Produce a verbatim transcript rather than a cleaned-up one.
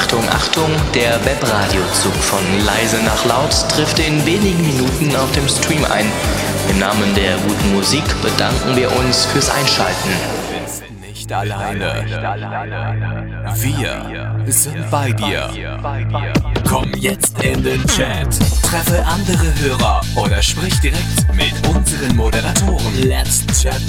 Achtung, Achtung, der Webradiozug von leise nach laut trifft in wenigen Minuten auf dem Stream ein. Im Namen der guten Musik bedanken wir uns fürs Einschalten. Nicht alleine. Wir sind bei dir. Komm jetzt in den Chat. Treffe andere Hörer oder sprich direkt mit unseren Moderatoren. Let's chat.